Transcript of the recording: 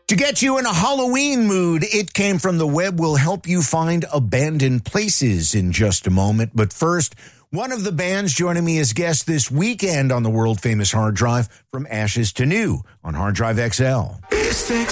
To get you in a Halloween mood, It Came From the Web will help you find abandoned places in just a moment. But first, one of the bands joining me as guest this weekend on the world-famous Hard Drive, From Ashes to New on Hard Drive XL. It's